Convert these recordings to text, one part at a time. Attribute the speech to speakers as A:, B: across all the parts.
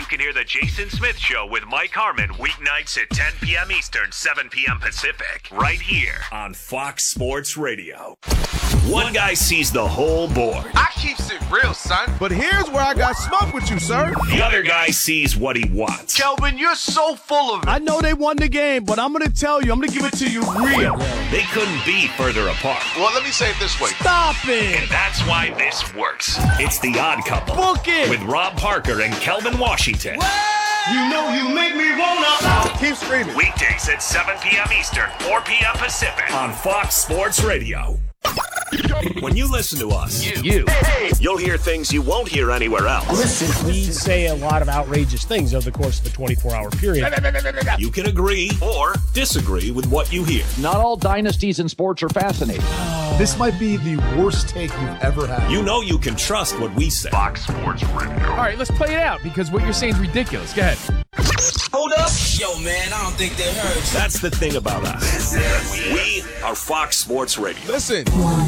A: can hear the Jason Smith Show with Mike Harmon weeknights at 10 p.m. Eastern, 7 p.m. Pacific, right here on Fox Sports Radio. One guy sees the whole board.
B: I keeps it real, son.
C: But here's where I got smoke with you, sir.
A: The other guy sees what he wants.
B: Kelvin, you're so full of it.
C: I know they won the game, but I'm going to tell you, I'm going to give it to you real.
A: They couldn't be further apart.
B: Well, let me say it this way.
C: Stop it.
A: And that's why this works. It's The Odd Couple.
C: Book it.
A: With Rob Parker and Kelvin Washington.
C: You know you make me wanna. Keep screaming.
A: Weekdays at 7 p.m. Eastern, 4 p.m. Pacific on Fox Sports Radio. When you listen to us, you'll hear things you won't hear anywhere else.
D: Listen, we say a lot of outrageous things over the course of a 24-hour period.
A: You can agree or disagree with what you hear.
E: Not all dynasties in sports are fascinating.
C: This might be the worst take you've ever had.
A: You know you can trust what we say. Fox Sports Radio.
F: All right, let's play it out because what you're saying is ridiculous. Go ahead.
G: Hold up. Yo, man, I don't think they heard.
A: That's the thing about us. We are Fox Sports Radio.
C: Listen.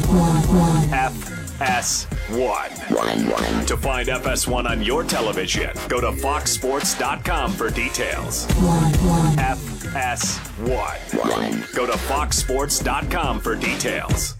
A: FS1. To find FS1 on your television, go to foxsports.com for details. FS1. Go to foxsports.com for details.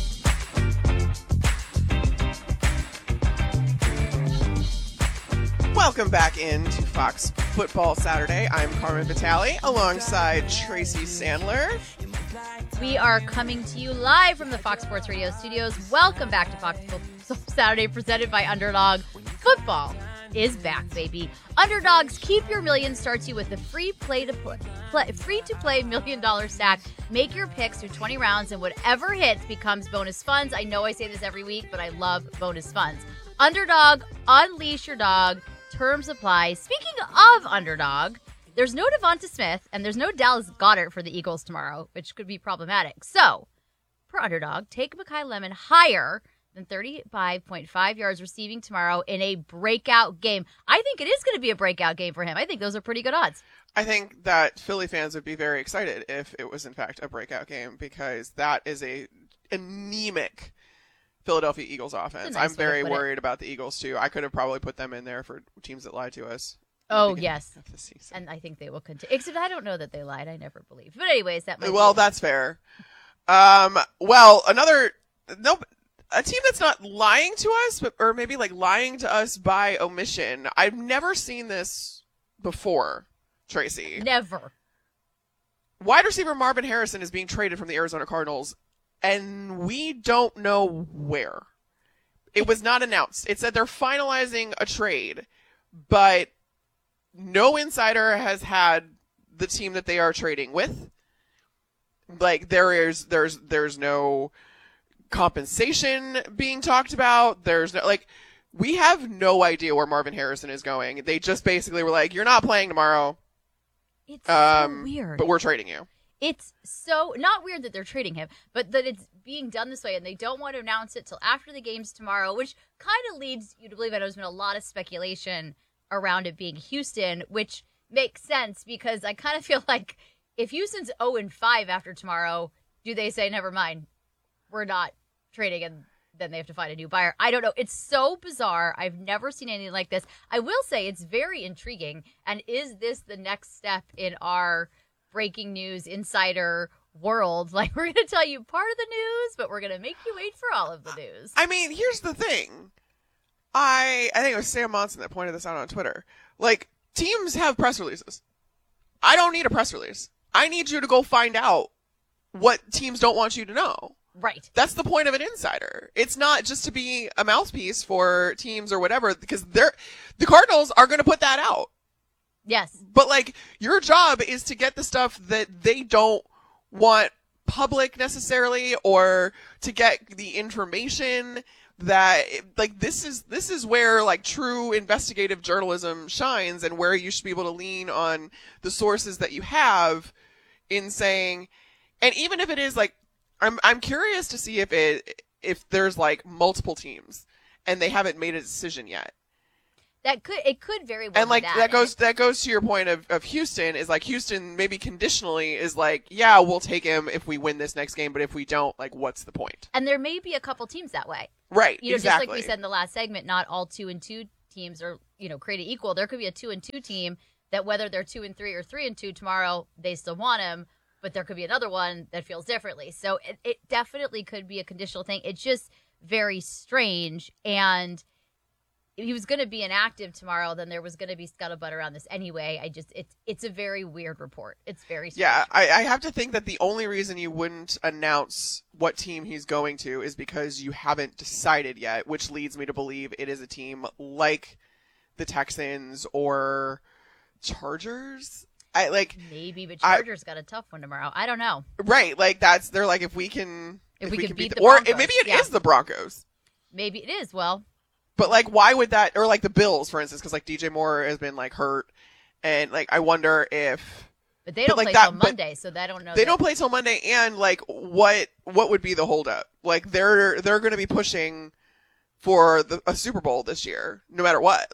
H: Welcome back into Fox Football Saturday. I'm Carmen Vitale alongside Tracy Sandler.
I: We are coming to you live from the Fox Sports Radio studios. Welcome back to Fox Football Saturday, presented by Underdog. Football is back, baby. Underdogs Keep Your Million starts you with a free to play $1 million stack. Make your picks through 20 rounds, and whatever hits becomes bonus funds. I know I say this every week, but I love bonus funds. Underdog, unleash your dog. Terms apply. Speaking of Underdog, there's no Devonta Smith, and there's no Dallas Goedert for the Eagles tomorrow, which could be problematic. So, for Underdog, take Mekhi Lemon higher than 35.5 yards receiving tomorrow in a breakout game. I think it is going to be a breakout game for him. I think those are pretty good odds.
H: I think that Philly fans would be very excited if it was, in fact, a breakout game, because that is a anemic Philadelphia Eagles offense.
I: Nice
H: I'm very worried about the Eagles, too. I could have probably put them in there for teams that lied to us.
I: Oh, yes. And I think they will continue. Except I don't know that they lied. I never believed. But anyways, that might
H: Well, that's fair. A team that's not lying to us, or maybe like lying to us by omission. I've never seen this before, Tracy.
I: Never.
H: Wide receiver Marvin Harrison is being traded from the Arizona Cardinals, and we don't know where. It was not announced. It said they're finalizing a trade, but no insider has had the team that they are trading with. Like, there's no compensation being talked about. There's no, like, we have no idea where Marvin Harrison is going. They just basically were like, you're not playing tomorrow.
I: It's so weird.
H: But we're trading you.
I: It's so not weird that they're trading him, but that it's being done this way, and they don't want to announce it till after the games tomorrow, which kind of leads you to believe that there's been a lot of speculation around it being Houston, which makes sense because I kind of feel like if Houston's 0-5 after tomorrow, do they say, never mind, we're not trading, and then they have to find a new buyer? I don't know. It's so bizarre. I've never seen anything like this. I will say it's very intriguing, and is this the next step in our breaking news insider world? Like, we're going to tell you part of the news, but we're going to make you wait for all of the news.
H: I mean, here's the thing. I think it was Sam Monson that pointed this out on Twitter. Like, teams have press releases. I don't need a press release. I need you to go find out what teams don't want you to know.
I: Right.
H: That's the point of an insider. It's not just to be a mouthpiece for teams or whatever, because the Cardinals are going to put that out.
I: Yes.
H: But, like, your job is to get the stuff that they don't want public necessarily, or to get the information that, like, this is where, like, true investigative journalism shines, and where you should be able to lean on the sources that you have in saying, and even if it is, like, I'm curious to see if there's, like, multiple teams and they haven't made a decision yet.
I: It could very well.
H: And like
I: be
H: that goes to your point of Houston, is like Houston maybe conditionally is like, yeah, we'll take him if we win this next game, but if we don't, like, what's the point?
I: And there may be a couple teams that way.
H: Right,
I: exactly. Just like we said in the last segment, not all 2-2 teams are, created equal. There could be a 2-2 team that whether they're 2-3 or 3-2 tomorrow, they still want him, but there could be another one that feels differently. So it definitely could be a conditional thing. It's just very strange. And if he was going to be inactive tomorrow, then there was going to be scuttlebutt around this anyway. It's a very weird report. It's very strange.
H: Yeah, I have to think that the only reason you wouldn't announce what team he's going to is because you haven't decided yet, which leads me to believe it is a team like the Texans or Chargers.
I: Maybe, but Chargers got a tough one tomorrow. I don't know.
H: Right, they're like if we can
I: beat the
H: Broncos, or maybe it is the Broncos.
I: Maybe it is. Well,
H: but why would that, or the Bills, for instance, because DJ Moore has been hurt, and I wonder if.
I: But they don't play till Monday, so I don't know.
H: They don't play till Monday, and what would be the holdup? They're going to be pushing for a Super Bowl this year, no matter what.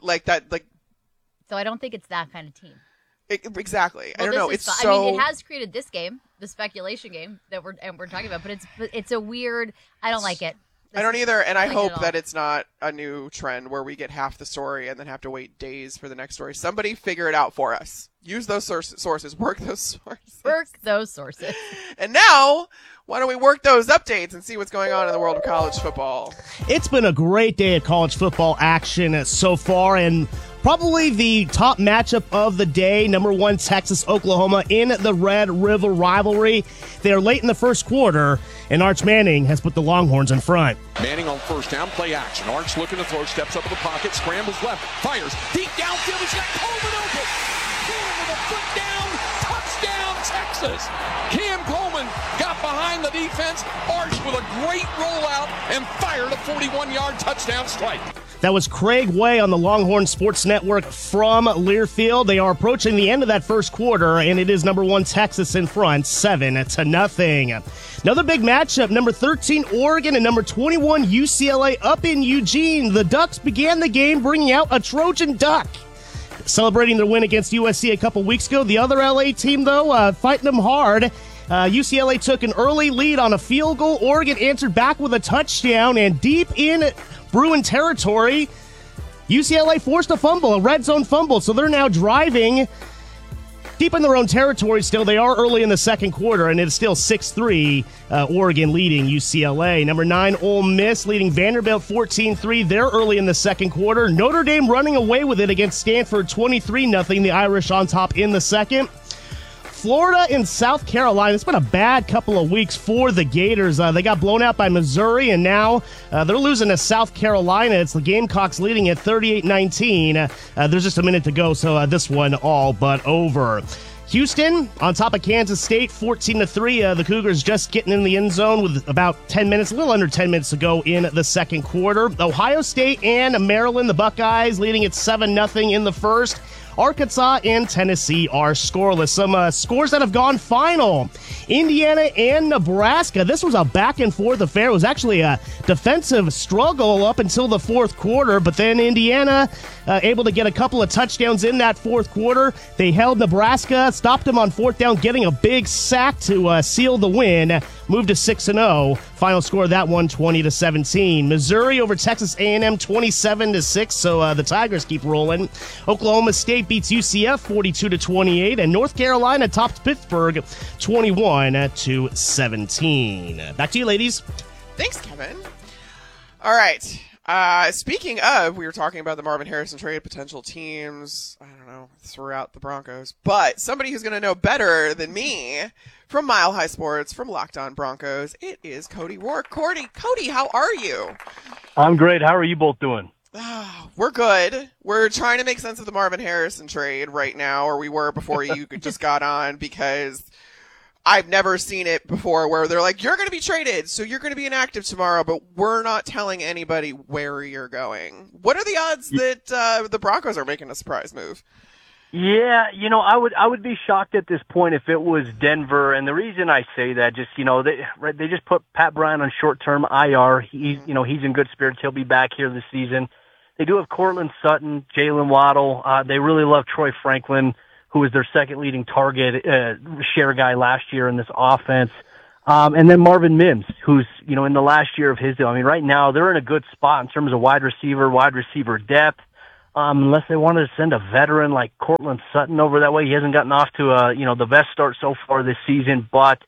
I: So I don't think it's that kind of team.
H: Exactly.
I: Well,
H: I don't know. It's so.
I: I mean, it has created this game, the speculation game that we're talking about, but it's a weird. I don't like it.
H: I don't either, and I hope that it's not a new trend where we get half the story and then have to wait days for the next story. Somebody figure it out for us. Use those sources. Work those sources.
I: Work those sources.
H: And now, why don't we work those updates and see what's going on in the world of college football?
D: It's been a great day of college football action so far, and probably the top matchup of the day, number 1 Texas, Oklahoma in the Red River rivalry. They are late in the first quarter, and Arch Manning has put the Longhorns in front.
J: Manning on first down, play action. Arch looking to throw, steps up in the pocket, scrambles left, fires deep downfield. He's got Coleman open. Coleman with a foot down, touchdown Texas. Cam Coleman got behind the defense. Arch with a great rollout and fired a 41-yard touchdown strike.
D: That was Craig Way on the Longhorn Sports Network from Learfield. They are approaching the end of that first quarter, and it is number 1 Texas in front, 7-0. Another big matchup, number 13 Oregon and number 21 UCLA up in Eugene. The Ducks began the game bringing out a Trojan duck, celebrating their win against USC a couple weeks ago. The other LA team, though, fighting them hard. UCLA took an early lead on a field goal. Oregon answered back with a touchdown, and deep in Bruin territory, UCLA forced a fumble, a red zone fumble, so they're now driving deep in their own territory still. They are early in the second quarter, and it's still 6-3, Oregon leading UCLA. Number 9, Ole Miss leading Vanderbilt 14-3. They're early in the second quarter. Notre Dame running away with it against Stanford 23-0. The Irish on top in the second. Florida and South Carolina. It's been a bad couple of weeks for the Gators. They got blown out by Missouri, and now they're losing to South Carolina. It's the Gamecocks leading at 38-19. There's just a minute to go, so this one all but over. Houston on top of Kansas State, 14-3. The Cougars just getting in the end zone with about 10 minutes, a little under 10 minutes to go in the second quarter. Ohio State and Maryland, the Buckeyes, leading at 7-0 in the first. Arkansas and Tennessee are scoreless. Some scores that have gone final. Indiana and Nebraska. This was a back-and-forth affair. It was actually a defensive struggle up until the fourth quarter, but then Indiana able to get a couple of touchdowns in that fourth quarter. They held Nebraska, stopped them on fourth down, getting a big sack to seal the win. Moved to 6-0. Final score of that one, 20-17. Missouri over Texas A&M, 27-6. So the Tigers keep rolling. Oklahoma State beats UCF 42-28, and North Carolina tops Pittsburgh 21-17. Back to you, ladies.
H: Thanks, Kevin. All right. Speaking of, we were talking about the Marvin Harrison trade, potential teams, I don't know, throughout the Broncos, but somebody who's going to know better than me from Mile High Sports, from Locked On Broncos, it is Cody Rourke. Cody, how are you?
K: I'm great. How are you both doing?
H: We're good. We're trying to make sense of the Marvin Harrison trade right now, or we were before you just got on, because I've never seen it before where they're like, you're going to be traded, so you're going to be inactive tomorrow, but we're not telling anybody where you're going. What are the odds that the Broncos are making a surprise move?
K: Yeah, I would be shocked at this point if it was Denver, and the reason I say that, just, they just put Pat Bryant on short-term IR. He's in good spirits. He'll be back here this season. They do have Cortland Sutton, Jalen Waddle. They really love Troy Franklin, who was their second leading target share guy last year in this offense. And then Marvin Mims, who's, in the last year of his deal. I mean, right now they're in a good spot in terms of wide receiver depth. unless they wanted to send a veteran like Cortland Sutton over that way. He hasn't gotten off to the best start so far this season, but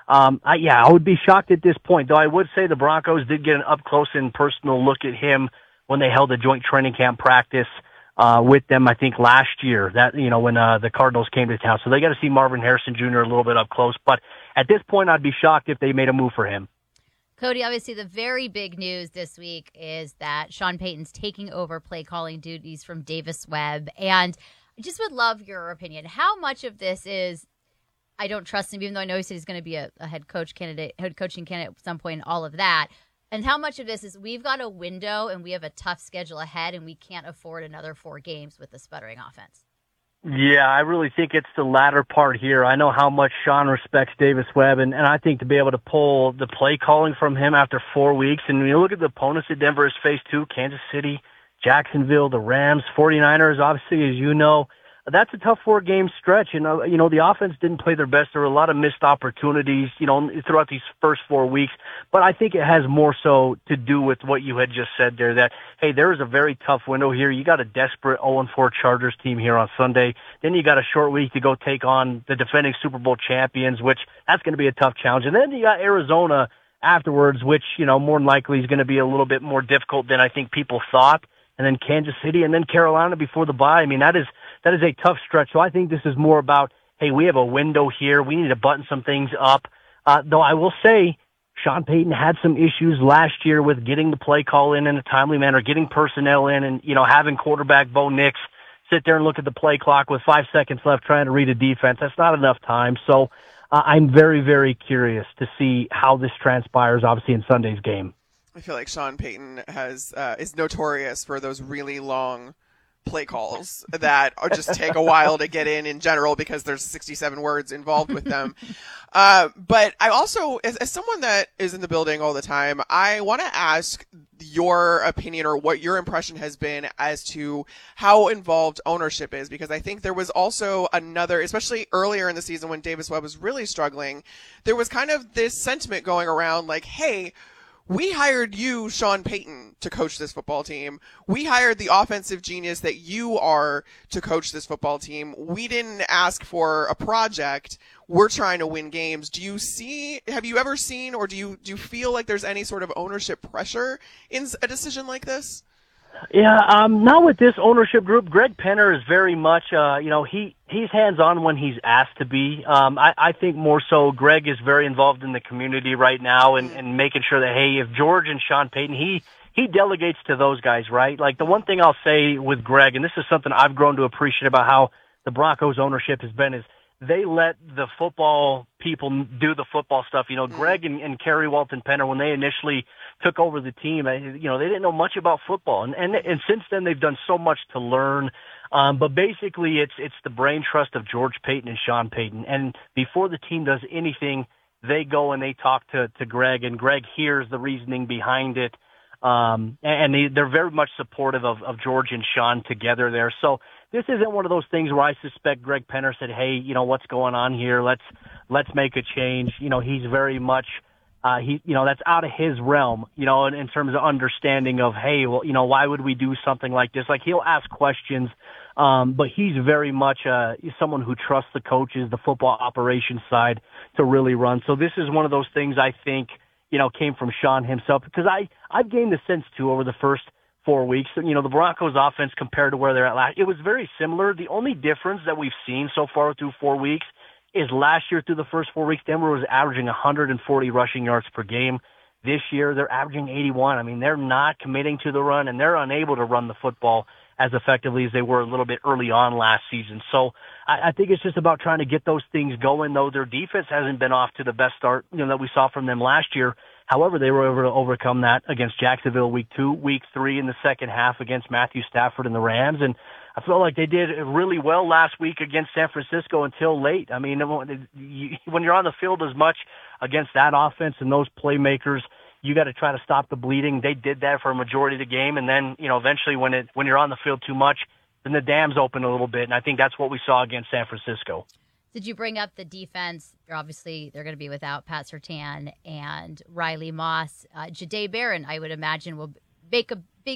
K: I would be shocked at this point, though I would say the Broncos did get an up-close and personal look at him when they held a joint training camp practice with them, I think, last year, that when the Cardinals came to town. So they got to see Marvin Harrison Jr. a little bit up close. But at this point, I'd be shocked if they made a move for him.
I: Cody, obviously the very big news this week is that Sean Payton's taking over play calling duties from Davis Webb. And I just would love your opinion. How much of this is, I don't trust him, even though I know he said he's going to be a head coaching candidate at some point, and all of that. And how much of this is we've got a window and we have a tough schedule ahead and we can't afford another 4 games with the sputtering offense?
K: Yeah, I really think it's the latter part here. I know how much Sean respects Davis Webb, and I think to be able to pull the play calling from him after 4 weeks, and when you look at the opponents that Denver has faced too, Kansas City, Jacksonville, the Rams, 49ers, obviously, as you know, that's a tough 4-game stretch. And, the offense didn't play their best. There were a lot of missed opportunities, throughout these first 4 weeks. But I think it has more so to do with what you had just said there, that, hey, there is a very tough window here. You got a desperate 0-4 Chargers team here on Sunday. Then you got a short week to go take on the defending Super Bowl champions, which that's going to be a tough challenge. And then you got Arizona afterwards, which, more than likely is going to be a little bit more difficult than I think people thought. And then Kansas City, and then Carolina before the bye. I mean, that is a tough stretch. So I think this is more about, hey, we have a window here. We need to button some things up. Though I will say, Sean Payton had some issues last year with getting the play call in a timely manner, getting personnel in, and, having quarterback Bo Nix sit there and look at the play clock with 5 seconds left trying to read a defense. That's not enough time. So I'm very, very curious to see how this transpires, obviously, in Sunday's game.
H: I feel like Sean Payton is notorious for those really long play calls that just take a while to get in general because there's 67 words involved with them. But I also, as someone that is in the building all the time, I want to ask your opinion or what your impression has been as to how involved ownership is, because I think there was also another, especially earlier in the season when Davis Webb was really struggling, there was kind of this sentiment going around like, hey, we hired you, Sean Payton, to coach this football team. We hired the offensive genius that you are to coach this football team. We didn't ask for a project. We're trying to win games. Have you ever seen, or do you feel like there's any sort of ownership pressure in a decision like this?
K: Yeah, not with this ownership group. Greg Penner is very much, he's hands-on when he's asked to be. I think more so Greg is very involved in the community right now and making sure that, hey, if George and Sean Payton, he delegates to those guys, right? Like the one thing I'll say with Greg, and this is something I've grown to appreciate about how the Broncos ownership has been, is they let the football people do the football stuff. Greg and Kerry Walton Penner, when they initially took over the team, they didn't know much about football. And since then, they've done so much to learn. But basically, it's the brain trust of George Payton and Sean Payton. And before the team does anything, they go and they talk to Greg, and Greg hears the reasoning behind it. And they're very much supportive of George and Sean together there. So this isn't one of those things where I suspect Greg Penner said, hey, what's going on here? Let's make a change. He's very much, that's out of his realm, in terms of understanding of, hey, well, why would we do something like this? Like, he'll ask questions, but he's very much someone who trusts the coaches, the football operations side to really run. So this is one of those things I think, came from Sean himself, because I've gained the sense too over the first 4 weeks. The Broncos offense compared to where they're at last, it was very similar. The only difference that we've seen so far through 4 weeks is last year through the first 4 weeks, Denver was averaging 140 rushing yards per game. This year, they're averaging 81. I mean, they're not committing to the run, and they're unable to run the football as effectively as they were a little bit early on last season. So I think it's just about trying to get those things going, though. Their defense hasn't been off to the best start, that we saw from them last year. However, they were able to overcome that against Jacksonville week 2, week 3 in the second half against Matthew Stafford and the Rams. And I felt like they did really well last week against San Francisco until late. I mean, when you're on the field as much against that offense and those playmakers, you got to try to stop the bleeding. They did that for a majority of the game. And then, eventually when you're on the field too much, then the dams open a little bit. And I think that's what we saw against San Francisco.
I: Did you bring up the defense? Obviously, they're going to be without Pat Surtain and Riley Moss. Jahdae Barron, I would imagine, will make a big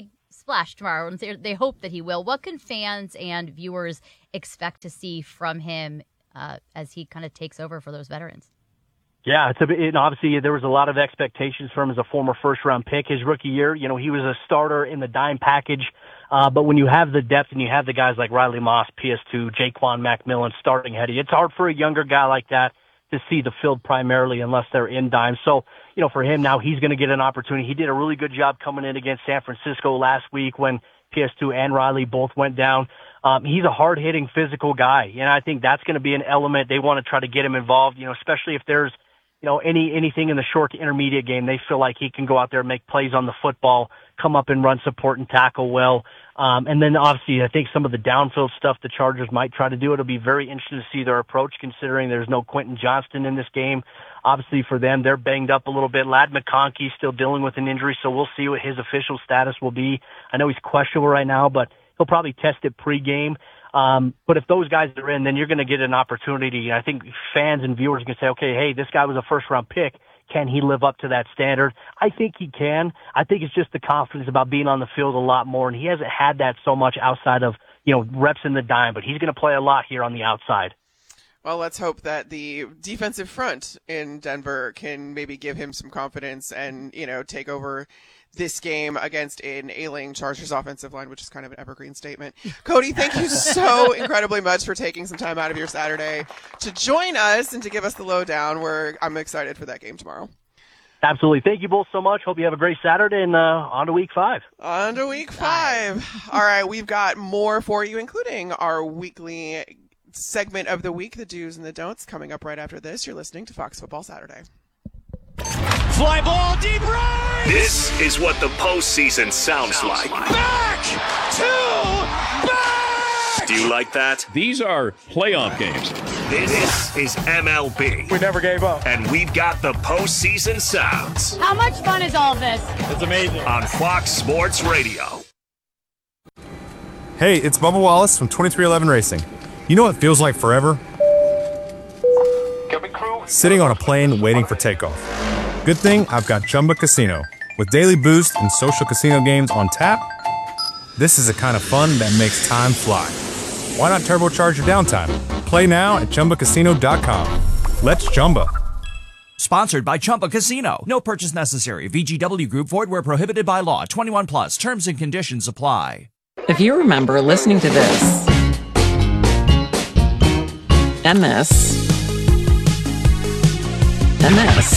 I: splash tomorrow, and they hope that he will. What can fans and viewers expect to see from him as he kind of takes over for those veterans?
K: Yeah, obviously there was a lot of expectations for him as a former first-round pick. His rookie year, he was a starter in the dime package. But when you have the depth and you have the guys like Riley Moss, PS2, Jaquan McMillan starting heady, it's hard for a younger guy like that to see the field primarily unless they're in dime. So, for him now, he's going to get an opportunity. He did a really good job coming in against San Francisco last week when PS2 and Riley both went down. He's a hard-hitting, physical guy, and I think that's going to be an element they want to try to get him involved, especially if there's anything in the short to intermediate game. They feel like he can go out there and make plays on the football, come up and run support and tackle well. And then obviously I think some of the downfield stuff the Chargers might try to do. It'll be very interesting to see their approach considering there's no Quentin Johnston in this game. Obviously for them, they're banged up a little bit. Ladd McConkey's still dealing with an injury, so we'll see what his official status will be. I know he's questionable right now, but he'll probably test it pregame. But if those guys are in, then you're going to get an opportunity. I think fans and viewers can say, okay, hey, this guy was a first-round pick. Can he live up to that standard? I think he can. I think it's just the confidence about being on the field a lot more, and he hasn't had that so much outside of, reps in the dime, but he's going to play a lot here on the outside.
H: Well, let's hope that the defensive front in Denver can maybe give him some confidence and, take over this game against an ailing Chargers offensive line, which is kind of an evergreen statement. Cody, thank you so incredibly much for taking some time out of your Saturday to join us and to give us the lowdown. I'm excited for that game tomorrow.
K: Absolutely. Thank you both so much. Hope you have a great Saturday and on to week 5.
H: On to week 5. All right, we've got more for you, including our weekly segment of the week, the do's and the don'ts, coming up right after this. You're listening to Fox Football Saturday.
A: Fly ball deep right! This is what the postseason sounds like.
J: Back to back!
A: Do you like that?
J: These are playoff games.
A: This is MLB.
C: We never gave up.
A: And we've got the postseason sounds.
I: How much fun is all this?
C: It's amazing.
A: On Fox Sports Radio.
L: Hey, it's Bubba Wallace from 2311 Racing. You know what feels like forever? Sitting on a plane waiting for takeoff. Good thing I've got Chumba Casino. With daily boost and social casino games on tap, this is the kind of fun that makes time fly. Why not turbocharge your downtime? Play now at ChumbaCasino.com. Let's Chumba.
M: Sponsored by Chumba Casino. No purchase necessary. VGW Group. Void where prohibited by law. 21 plus. Terms and conditions apply.
N: If you remember listening to this and this and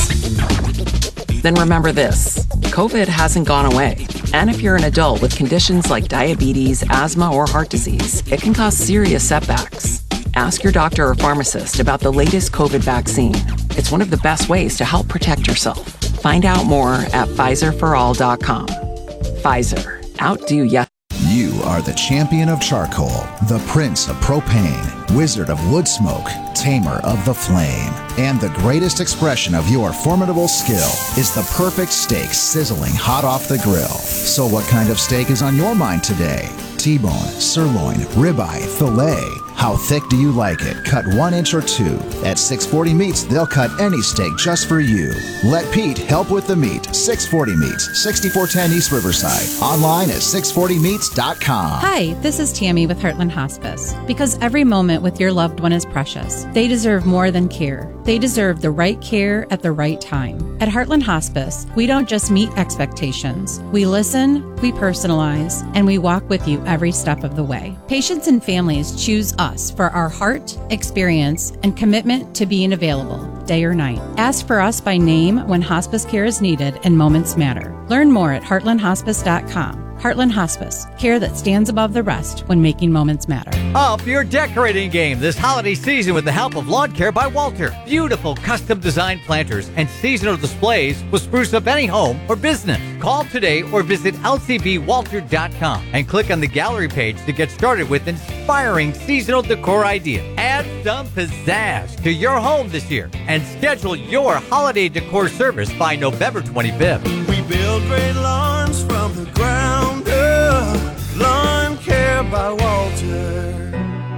N: this, then remember this. COVID hasn't gone away. And if you're an adult with conditions like diabetes, asthma, or heart disease, it can cause serious setbacks. Ask your doctor or pharmacist about the latest COVID vaccine. It's one of the best ways to help protect yourself. Find out more at PfizerForAll.com. Pfizer. Outdo ya.
O: You are the champion of charcoal, the prince of propane, wizard of wood smoke, tamer of the flame. And the greatest expression of your formidable skill is the perfect steak sizzling hot off the grill. So what kind of steak is on your mind today? T-bone, sirloin, ribeye, filet. How thick do you like it? Cut 1 inch or 2. At 640 Meats, they'll cut any steak just for you. Let Pete help with the meat. 640 Meats, 6410 East Riverside. Online at 640meats.com.
P: Hi, this is Tammy with Heartland Hospice. Because every moment with your loved one is precious. They deserve more than care. They deserve the right care at the right time. At Heartland Hospice, we don't just meet expectations. We listen, we personalize, and we walk with you every step of the way. Patients and families choose us for our heart, experience, and commitment to being available day or night. Ask for us by name when hospice care is needed and moments matter. Learn more at heartlandhospice.com. Heartland Hospice, care that stands above the rest when making moments matter.
Q: Up your decorating game this holiday season with the help of Lawn Care by Walter. Beautiful custom designed planters and seasonal displays will spruce up any home or business. Call today or visit lcbwalter.com and click on the gallery page to get started with inspiring seasonal decor ideas. Add some pizzazz to your home this year and schedule your holiday decor service by November 25th.
R: We build great lawns from the ground up. Lawn Care by Walter.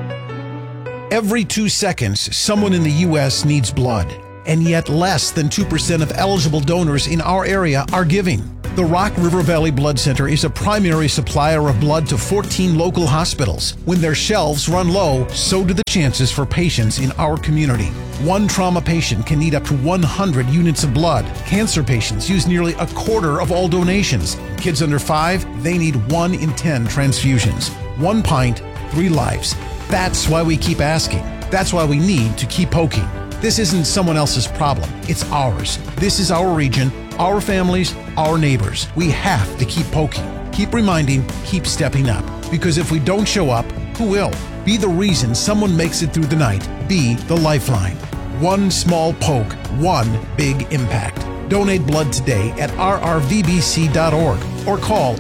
S: Every 2 seconds, someone in the U.S. needs blood, and yet less than 2% of eligible donors in our area are giving. The Rock River Valley Blood Center is a primary supplier of blood to 14 local hospitals. When their shelves run low, so do the chances for patients in our community. One trauma patient can need up to 100 units of blood. Cancer patients use nearly a quarter of all donations. Kids under 5, they need 1 in 10 transfusions. 1 pint, 3 lives. That's why we keep asking. That's why we need to keep poking. This isn't someone else's problem. It's ours. This is our region, our families, our neighbors. We have to keep poking, keep reminding, keep stepping up. Because if we don't show up, who will? Be the reason someone makes it through the night. Be the lifeline. One small poke, one big impact. Donate blood today at rrvbc.org or call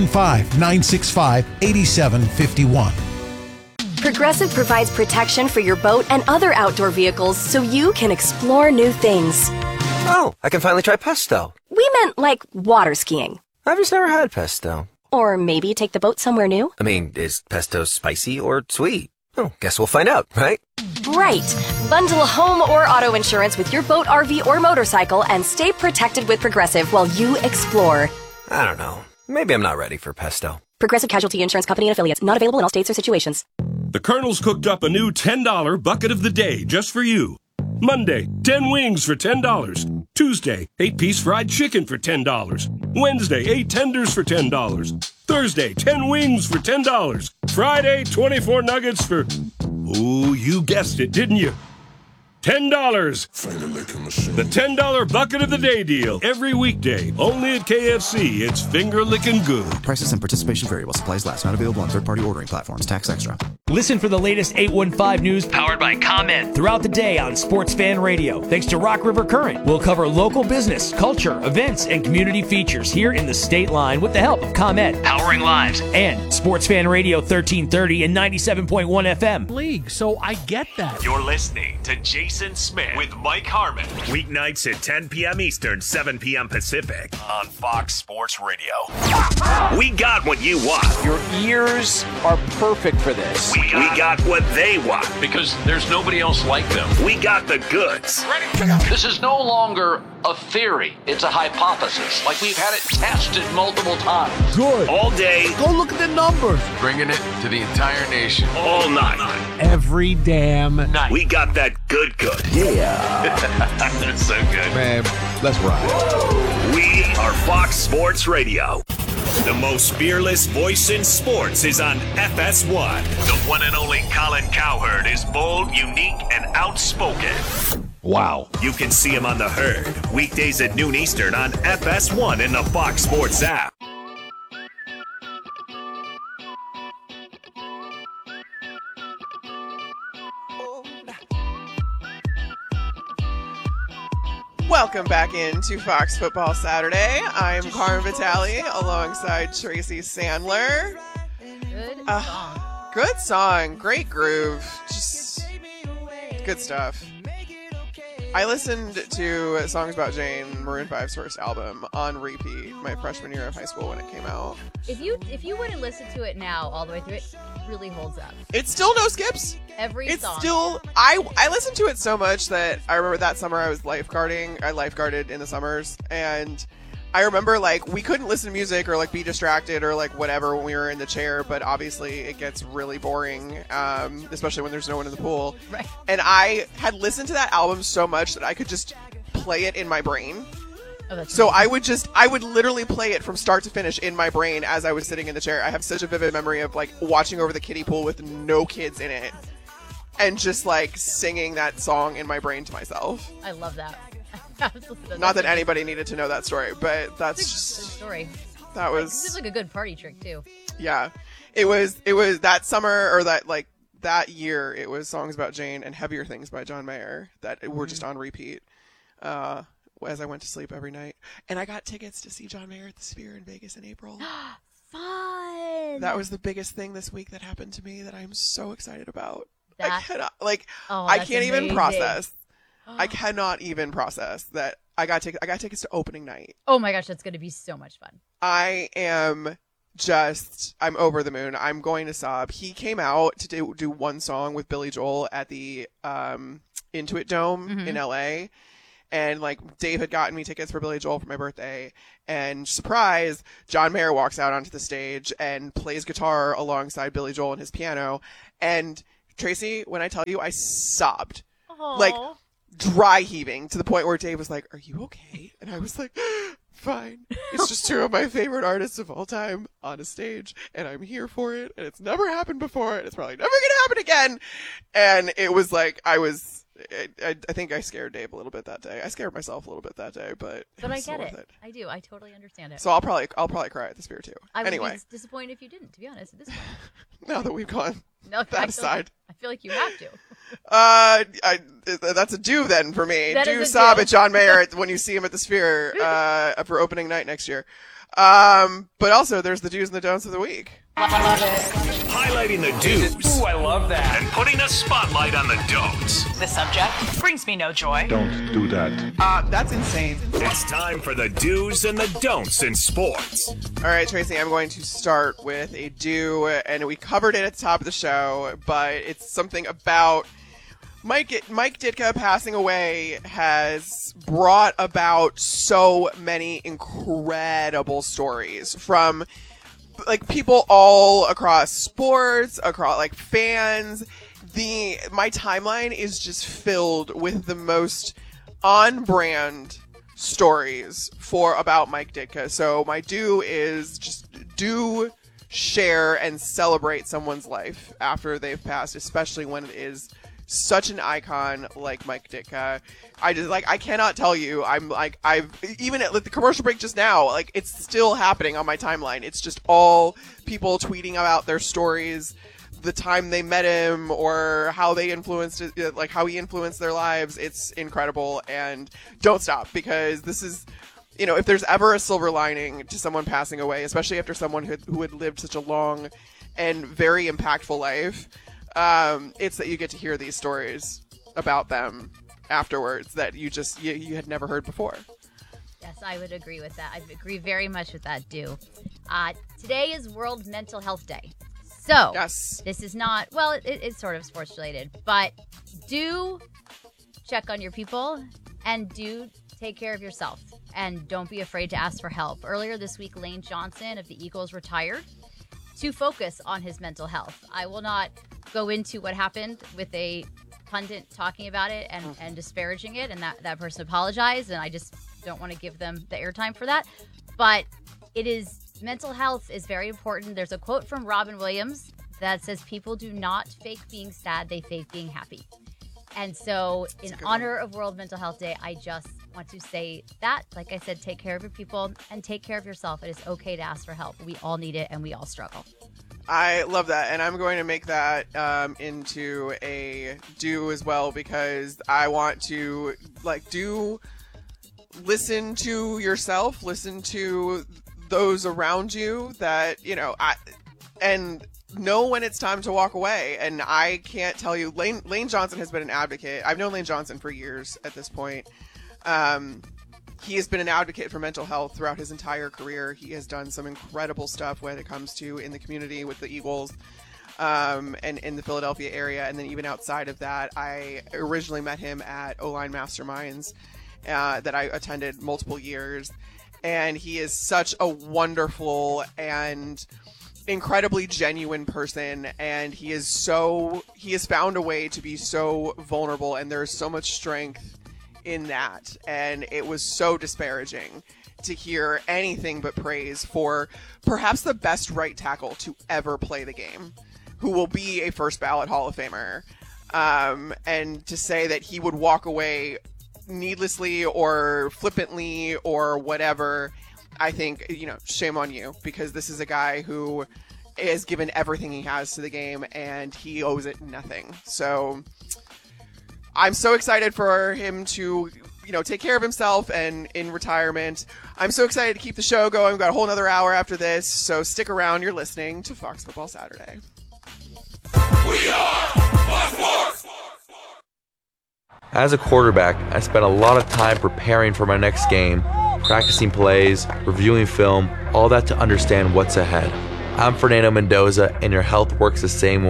S: 815-965-8751.
T: Progressive provides protection for your boat and other outdoor vehicles so you can explore new things.
U: Oh, I can finally try pesto.
T: We meant like water skiing.
U: I've just never had pesto.
T: Or maybe take the boat somewhere new.
U: I mean, is pesto spicy or sweet? Oh, guess we'll find out, right?
T: Right. Bundle home or auto insurance with your boat, RV, or motorcycle and stay protected with Progressive while you explore.
U: I don't know. Maybe I'm not ready for pesto.
T: Progressive Casualty Insurance Company and Affiliates. Not available in all states or situations.
V: The Colonel's cooked up a new $10 bucket of the day just for you. Monday, 10 wings for $10. Tuesday, 8-piece fried chicken for $10. Wednesday, 8 tenders for $10. Thursday, 10 wings for $10. Friday, 24 nuggets for... Ooh, you guessed it, didn't you? $10. The $10 bucket of the day deal. Every weekday. Only at KFC. It's finger licking good.
W: Prices and participation variable. Supplies last. Not available on third-party ordering platforms. Tax extra.
X: Listen for the latest 815 news powered by Comment throughout the day on Sports Fan Radio. Thanks to Rock River Current. We'll cover local business, culture, events, and community features here in the state line with the help of Comment, powering lives, and Sports Fan Radio 1330 and 97.1 FM.
Y: League, so I get that.
A: You're listening to Jason Smith with Mike Harmon. Weeknights at 10 p.m. Eastern, 7 p.m. Pacific on Fox Sports Radio. We got what you want.
E: Your ears are perfect for this.
A: We got what they want.
J: Because there's nobody else like them.
A: We got the goods.
E: This is no longer a theory. It's a hypothesis. Like we've had it tested multiple times.
C: Good.
A: All day.
C: Go look at the numbers.
B: Bringing it to the entire nation.
A: All night.
C: Every damn night.
A: We got that good.
C: Yeah.
A: That's so good.
B: Man, let's ride.
A: We are Fox Sports Radio. The most fearless voice in sports is on FS1. The one and only Colin Cowherd is bold, unique, and outspoken.
J: Wow.
A: You can see him on The Herd, weekdays at noon Eastern on FS1 in the Fox Sports app.
H: Welcome back into Fox Football Saturday. I'm Carmen Vitale alongside Tracy Sandler. Good song. Great groove. Just good stuff. I listened to Songs About Jane, Maroon 5's first album, on repeat my freshman year of high school when it came out.
I: If you were to listen to it now all the way through, it really holds up.
H: It's still no skips.
I: Every song.
H: Still, I listened to it so much that I remember that summer I was lifeguarding. I lifeguarded in the summers, and I remember like we couldn't listen to music or like be distracted or like whatever when we were in the chair, but obviously it gets really boring, especially when there's no one in the pool.
I: Right.
H: And I had listened to that album so much that I could just play it in my brain.
I: Oh, that's
H: so
I: amazing.
H: I would literally play it from start to finish in my brain as I was sitting in the chair. I have such a vivid memory of like watching over the kiddie pool with no kids in it and just like singing that song in my brain to myself.
I: I love that.
H: Not that anybody needed to know that story, but that's
I: just a story.
H: That was
I: just like a good party trick too.
H: Yeah, it was that summer or that year. It was Songs About Jane and Heavier Things by John Mayer that were just on repeat as I went to sleep every night. And I got tickets to see John Mayer at the Sphere in Vegas in April.
I: Fun.
H: That was the biggest thing this week that happened to me that I'm so excited about.
I: I
H: can't even process. I cannot even process that I got tickets to opening night.
I: Oh my gosh, that's going to be so much fun.
H: I'm over the moon. I'm going to sob. He came out to do one song with Billy Joel at the Intuit Dome in LA. And like Dave had gotten me tickets for Billy Joel for my birthday, and surprise, John Mayer walks out onto the stage and plays guitar alongside Billy Joel and his piano. And Tracy, when I tell you, I sobbed.
I: Aww.
H: Like dry heaving to the point where Dave was like, "Are you okay?" And I was like, "Fine. It's just two of my favorite artists of all time on a stage, and I'm here for it. And it's never happened before, and it's probably never gonna happen again." And it was like I think I scared Dave a little bit that day. I scared myself a little bit that day, but
I: I get it. I do. I totally understand it.
H: So I'll probably cry at the Sphere too.
I: I would
H: anyway,
I: be disappointed if you didn't, to be honest, at this point.
H: Now that we've gone
I: that
H: aside.
I: I feel like you have to.
H: That's a do then for me.
I: That
H: do
I: is a
H: sob
I: do.
H: at John Mayer when you see him at the Sphere for opening night next year. But also there's the do's and the don'ts of the week.
A: Highlighting the do's.
D: Ooh, I love that.
A: And putting a spotlight on the don'ts.
D: The subject brings me no joy.
B: Don't do that.
H: That's insane.
A: It's time for the do's and the don'ts in sports.
H: All right, Tracy, I'm going to start with a do, and we covered it at the top of the show, but it's something about Mike Ditka passing away has brought about so many incredible stories from like people all across sports, across like fans. My timeline is just filled with the most on-brand stories about Mike Ditka. So my do is just do share and celebrate someone's life after they've passed, especially when it is such an icon like Mike Ditka. I cannot tell you. I've even at the commercial break just now, like it's still happening on my timeline. It's just all people tweeting about their stories, the time they met him or how they influenced it, like how he influenced their lives. It's incredible, and don't stop, because this is, if there's ever a silver lining to someone passing away, especially after someone who had lived such a long and very impactful life, it's that you get to hear these stories about them afterwards that you had never heard before.
I: Yes, I would agree with that. I agree very much with that, do. Today is World Mental Health Day. So,
H: yes.
I: This is not, well, it's sort of sports related, but do check on your people and do take care of yourself. And don't be afraid to ask for help. Earlier this week, Lane Johnson of the Eagles retired to focus on his mental health. I will not go into what happened with a pundit talking about it and disparaging it, and that person apologized, and I just don't want to give them the airtime for that. But mental health is very important. There's a quote from Robin Williams that says, "People do not fake being sad, they fake being happy." And so in honor of World Mental Health Day, I just want to say that, like I said, take care of your people and take care of yourself. It is okay to ask for help. We all need it and we all struggle.
H: I love that, and I'm going to make that into a do as well, because I want to listen to yourself, listen to those around you that and know when it's time to walk away. And I can't tell you, Lane Johnson has been an advocate. I've known Lane Johnson for years at this point. He has been an advocate for mental health throughout his entire career. He has done some incredible stuff when it comes to in the community with the Eagles, and in the Philadelphia area. And then even outside of that, I originally met him at O-Line Masterminds that I attended multiple years. And he is such a wonderful and incredibly genuine person. And he has found a way to be so vulnerable, and there's so much strength in that. And it was so disparaging to hear anything but praise for perhaps the best right tackle to ever play the game, who will be a first ballot Hall of Famer. And to say that he would walk away needlessly or flippantly or whatever, I think, shame on you, because this is a guy who has given everything he has to the game and he owes it nothing. So I'm so excited for him to, take care of himself and in retirement. I'm so excited to keep the show going. We've got a whole nother hour after this, so stick around. You're listening to Fox Football Saturday.
F: We are Fox Sports!
G: As a quarterback, I spent a lot of time preparing for my next game, practicing plays, reviewing film, all that to understand what's ahead. I'm Fernando Mendoza, and your health works the same way.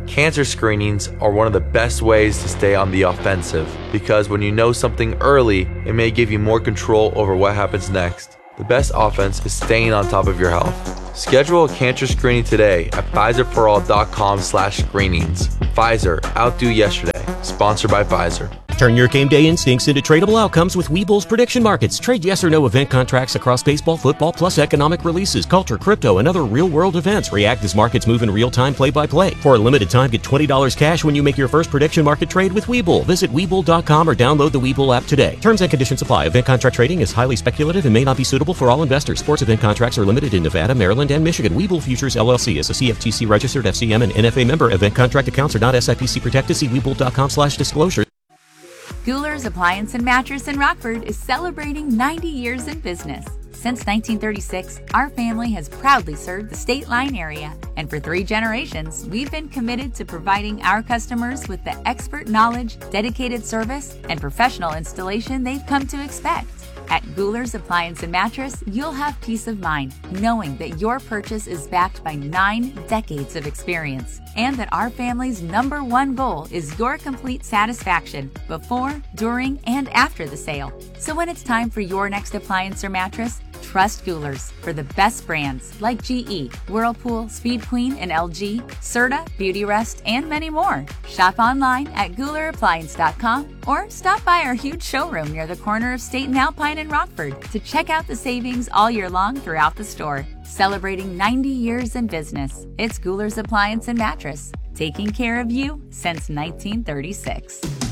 G: Cancer screenings are one of the best ways to stay on the offensive because when you know something early, it may give you more control over what happens next. The best offense is staying on top of your health. Schedule a cancer screening today at PfizerForAll.com/screenings. Pfizer, outdo yesterday. Sponsored by Pfizer.
K: Turn your game day instincts into tradable outcomes with Webull's prediction markets. Trade yes or no event contracts across baseball, football, plus economic releases, culture, crypto, and other real-world events. React as markets move in real time, play-by-play. For a limited time, get $20 cash when you make your first prediction market trade with Webull. Visit Webull.com or download the Webull app today. Terms and conditions apply. Event contract trading is highly speculative and may not be suitable for all investors. Sports event contracts are limited in Nevada, Maryland, and Michigan. Webull Futures LLC is a CFTC registered FCM and NFA member. Event contract accounts are not SIPC protected. See Webull.com/disclosure.
L: Gouler's Appliance and Mattress in Rockford is celebrating 90 years in business. Since 1936, our family has proudly served the State Line area, and for 3 generations, we've been committed to providing our customers with the expert knowledge, dedicated service, and professional installation they've come to expect. At Gouler's Appliance and Mattress, you'll have peace of mind knowing that your purchase is backed by 9 decades of experience and that our family's #1 goal is your complete satisfaction before, during, and after the sale. So when it's time for your next appliance or mattress, trust Gouler's for the best brands like GE, Whirlpool, Speed Queen, and LG, Serta, Beautyrest, and many more. Shop online at GoulerAppliance.com or stop by our huge showroom near the corner of State and Alpine in Rockford to check out the savings all year long throughout the store. Celebrating 90 years in business, it's Gouler's Appliance and Mattress, taking care of you since 1936.